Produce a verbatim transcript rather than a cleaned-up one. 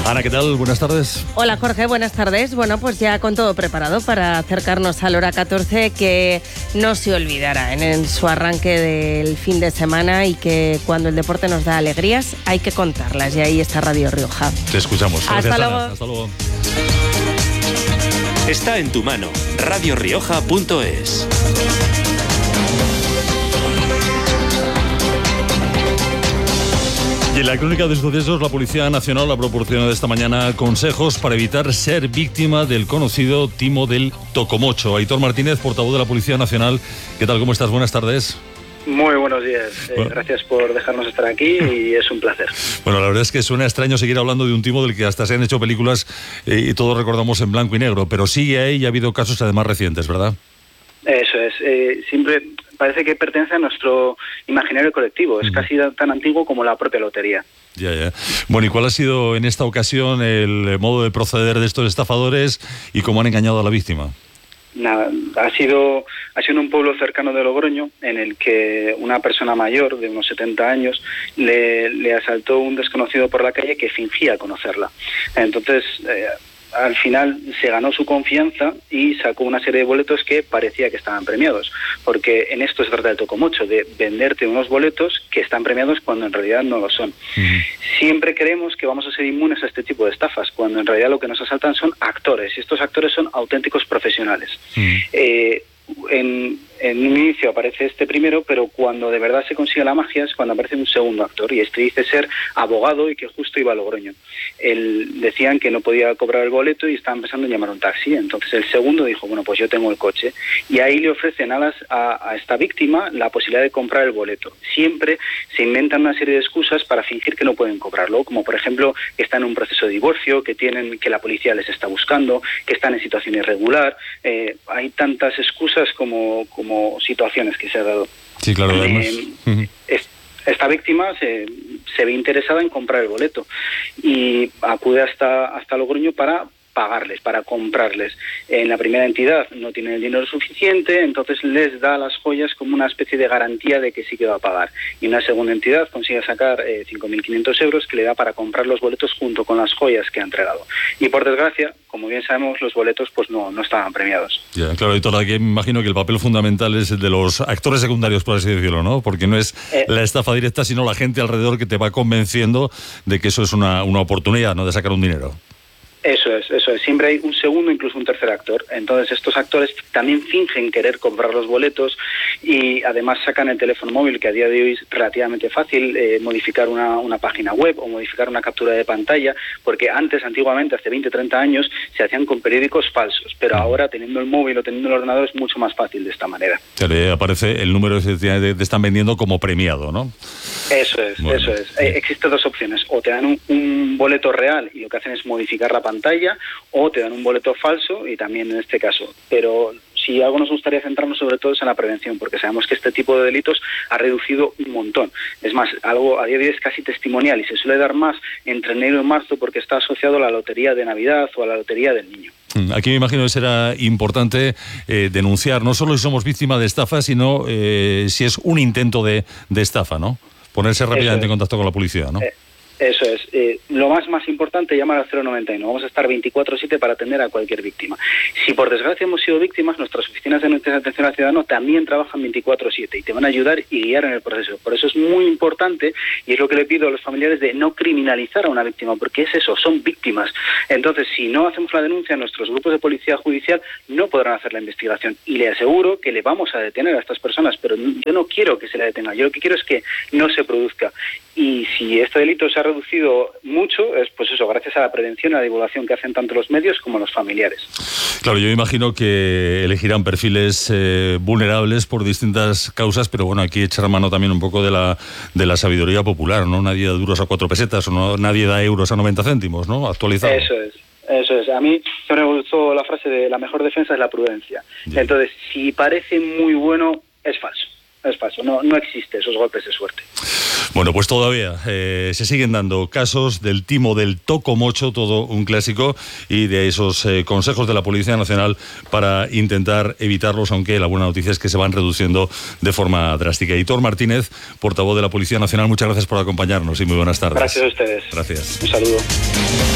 Ana, ¿qué tal? Buenas tardes. Hola Jorge, buenas tardes. Bueno, pues ya con todo preparado para acercarnos a la hora catorce, que no se olvidará en, en su arranque del fin de semana, y que cuando el deporte nos da alegrías hay que contarlas, y ahí está Radio Rioja. Te escuchamos. Hasta Gracias, luego. Ana. Hasta luego. Está en tu mano. radio rioja punto es. Y en la crónica de sucesos, la Policía Nacional ha proporcionado esta mañana consejos para evitar ser víctima del conocido timo del tocomocho. Aitor Martínez, portavoz de la Policía Nacional. ¿Qué tal? ¿Cómo estás? Buenas tardes. Muy buenos días. Eh, bueno. Gracias por dejarnos estar aquí y es un placer. Bueno, la verdad es que suena extraño seguir hablando de un timo del que hasta se han hecho películas eh, y todos recordamos en blanco y negro, pero sigue ahí y ha habido casos además recientes, ¿verdad? Eso es. Eh, siempre parece que pertenece a nuestro imaginario colectivo. Es uh-huh. casi tan antiguo como la propia lotería. Ya, ya. Bueno, ¿y cuál ha sido en esta ocasión el modo de proceder de estos estafadores y cómo han engañado a la víctima? Nada, ha sido, ha sido en un pueblo cercano de Logroño, en el que una persona mayor de unos setenta años le, le asaltó un desconocido por la calle que fingía conocerla. Entonces, eh, al final se ganó su confianza y sacó una serie de boletos que parecía que estaban premiados, porque en esto se trata del tocomocho, de venderte unos boletos que están premiados cuando en realidad no lo son. Uh-huh. Siempre creemos que vamos a ser inmunes a este tipo de estafas, cuando en realidad lo que nos asaltan son actores, y estos actores son auténticos profesionales. Uh-huh. Eh, en, en un inicio aparece este primero, pero cuando de verdad se consigue la magia es cuando aparece un segundo actor, y este dice ser abogado y que justo iba a Logroño. Él, decían que no podía cobrar el boleto y estaban pensando en llamar un taxi. Entonces el segundo dijo, bueno, pues yo tengo el coche, y ahí le ofrecen a, las, a, a esta víctima la posibilidad de comprar el boleto. Siempre se inventan una serie de excusas para fingir que no pueden cobrarlo, como por ejemplo que están en un proceso de divorcio, que tienen que la policía les está buscando, que están en situación irregular. Eh, hay tantas excusas como, como situaciones que se ha dado. Sí, claro, además. Eh, uh-huh. es, esta víctima se, se ve interesada en comprar el boleto y acude hasta, hasta Logroño para pagarles, para comprarles. En la primera entidad no tienen el dinero suficiente, entonces les da las joyas como una especie de garantía de que sí que va a pagar. Y en una segunda entidad consigue sacar eh, cinco mil quinientos euros que le da para comprar los boletos junto con las joyas que ha entregado. Y por desgracia, como bien sabemos, los boletos pues no, no estaban premiados. Ya, claro, y todo aquí me imagino que el papel fundamental es el de los actores secundarios, por así decirlo, ¿no? Porque no es eh, la estafa directa, sino la gente alrededor que te va convenciendo de que eso es una, una oportunidad, ¿no?, de sacar un dinero. Eso es, eso es. Siempre hay un segundo, incluso un tercer actor. Entonces estos actores también fingen querer comprar los boletos y además sacan el teléfono móvil, que a día de hoy es relativamente fácil eh, modificar una, una página web o modificar una captura de pantalla, porque antes, antiguamente, hace veinte, treinta años, se hacían con periódicos falsos, pero ahora teniendo el móvil o teniendo el ordenador es mucho más fácil de esta manera. Te aparece el número que te, te están vendiendo como premiado, ¿no? Eso es, bueno, eso es. Eh, existen dos opciones. O te dan un, un boleto real y lo que hacen es modificar la pantalla, o te dan un boleto falso, y también en este caso. Pero si algo nos gustaría centrarnos sobre todo es en la prevención, porque sabemos que este tipo de delitos ha reducido un montón. Es más, algo a día de hoy es casi testimonial y se suele dar más entre enero y marzo porque está asociado a la lotería de Navidad o a la lotería del niño. Aquí me imagino que será importante eh, denunciar, no solo si somos víctimas de estafa, sino eh, si es un intento de, de estafa, ¿no? Ponerse rápidamente en contacto con la policía, ¿no? Eh. Eso es. Eh, lo más más importante, llamar al cero noventa y uno. Vamos a estar veinticuatro siete para atender a cualquier víctima. Si por desgracia hemos sido víctimas, nuestras oficinas de atención al ciudadano también trabajan veinticuatro siete y te van a ayudar y guiar en el proceso. Por eso es muy importante, y es lo que le pido a los familiares, de no criminalizar a una víctima, porque es eso, son víctimas. Entonces, si no hacemos la denuncia, nuestros grupos de policía judicial no podrán hacer la investigación. Y le aseguro que le vamos a detener a estas personas, pero yo no quiero que se le detenga. Yo lo que quiero es que no se produzca. Y si este delito se ha reducido mucho, es pues eso, gracias a la prevención y a la divulgación que hacen tanto los medios como los familiares. Claro, yo imagino que elegirán perfiles eh, vulnerables por distintas causas, pero bueno, aquí echar mano también un poco de la de la sabiduría popular, ¿no? Nadie da duros a cuatro pesetas, o no, nadie da euros a noventa céntimos, ¿no? Actualizado. Eso es. Eso es. A mí siempre me gustó la frase de la mejor defensa es la prudencia. Yeah. Entonces, si parece muy bueno, es falso. Es falso. No, no existe esos golpes de suerte. Bueno, pues todavía eh, se siguen dando casos del timo del tocomocho, todo un clásico, y de esos eh, consejos de la Policía Nacional para intentar evitarlos, aunque la buena noticia es que se van reduciendo de forma drástica. Aitor Martínez, portavoz de la Policía Nacional, muchas gracias por acompañarnos y muy buenas tardes. Gracias a ustedes. Gracias. Un saludo.